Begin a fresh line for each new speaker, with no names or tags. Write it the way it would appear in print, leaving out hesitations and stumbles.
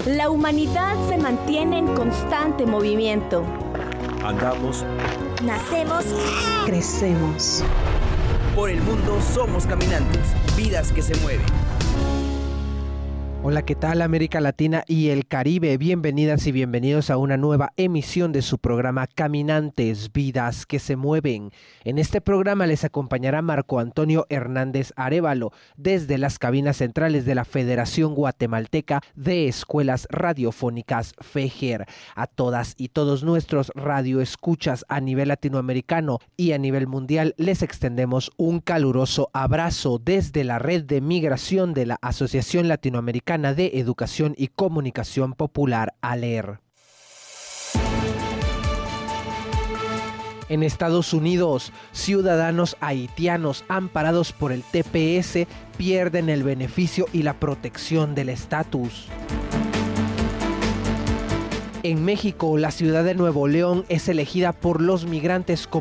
La humanidad se mantiene en constante movimiento.
Andamos,
nacemos,
crecemos.
Por el mundo somos caminantes, vidas que se mueven.
Hola, ¿qué tal América Latina y el Caribe? Bienvenidas y bienvenidos a una nueva emisión de su programa Caminantes, Vidas que se Mueven. En este programa les acompañará Marco Antonio Hernández Arévalo desde las cabinas centrales de la Federación Guatemalteca de Escuelas Radiofónicas FEGER. A todas y todos nuestros radioescuchas a nivel latinoamericano y a nivel mundial les extendemos un caluroso abrazo desde la red de migración de la Asociación Latinoamericana de Educación y Comunicación Popular, ALER. En Estados Unidos, ciudadanos haitianos amparados por el TPS pierden el beneficio y la protección del estatus. En México, la ciudad de Nuevo León es elegida por los migrantes como